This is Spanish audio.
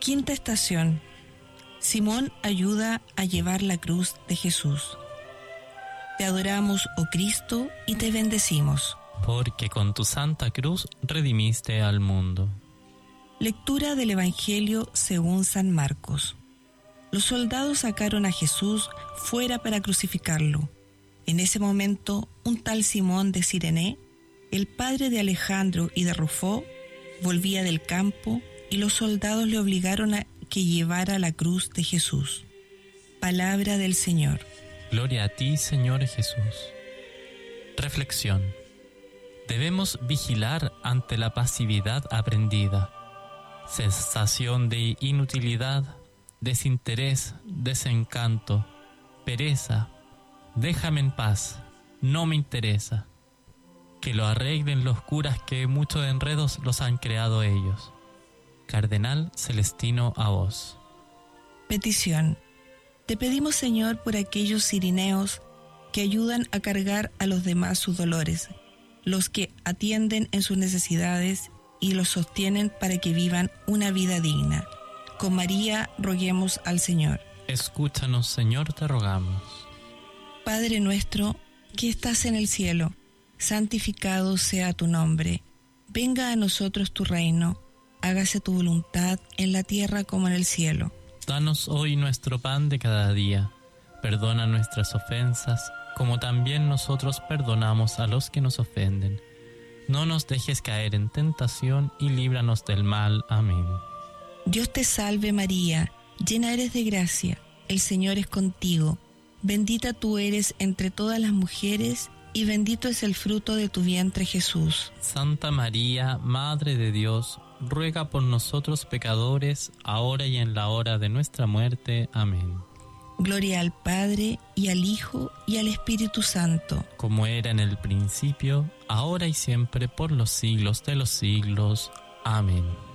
Quinta estación. Simón ayuda a llevar la cruz de Jesús. Te adoramos, oh Cristo, y te bendecimos. Porque con tu santa cruz redimiste al mundo. Lectura del Evangelio según San Marcos. Los soldados sacaron a Jesús fuera para crucificarlo. En ese momento, un tal Simón de Cirene, el padre de Alejandro y de Rufo, volvía del campo y los soldados le obligaron a que llevara la cruz de Jesús. Palabra del Señor. Gloria a ti, Señor Jesús. Reflexión. Debemos vigilar ante la pasividad aprendida, sensación de inutilidad, desinterés, desencanto, pereza, déjame en paz, no me interesa. Que lo arreglen los curas que muchos enredos los han creado ellos. Cardenal Celestino a vos. Petición. Te pedimos, Señor, por aquellos cirineos que ayudan a cargar a los demás sus dolores, los que atienden en sus necesidades y los sostienen para que vivan una vida digna. Con María roguemos al Señor. Escúchanos, Señor, te rogamos. Padre nuestro, que estás en el cielo, santificado sea tu nombre. Venga a nosotros tu reino. Hágase tu voluntad en la tierra como en el cielo. Danos hoy nuestro pan de cada día. Perdona nuestras ofensas, como también nosotros perdonamos a los que nos ofenden. No nos dejes caer en tentación y líbranos del mal. Amén. Dios te salve María, llena eres de gracia, el Señor es contigo. Bendita tú eres entre todas las mujeres, y bendito es el fruto de tu vientre Jesús. Santa María, Madre de Dios, ruega por nosotros pecadores, ahora y en la hora de nuestra muerte. Amén. Gloria al Padre, y al Hijo, y al Espíritu Santo. Como era en el principio, ahora y siempre, por los siglos de los siglos. Amén.